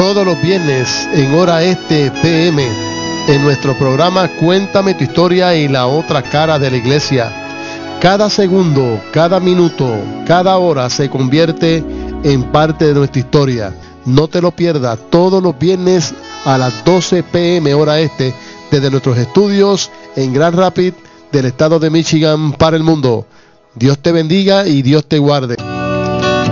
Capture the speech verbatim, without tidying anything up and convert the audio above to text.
todos los viernes en hora este P M en nuestro programa Cuéntame tu historia y la otra cara de la iglesia. Cada segundo, cada minuto, cada hora se convierte en parte de nuestra historia. No te lo pierdas, todos los viernes a las doce P M hora este, desde nuestros estudios en Grand Rapids del estado de Michigan para el mundo. Dios te bendiga y Dios te guarde.